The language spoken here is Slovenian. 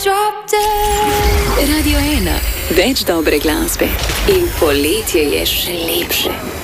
Radio 1, več dobre glasbe in poletje je še lepše.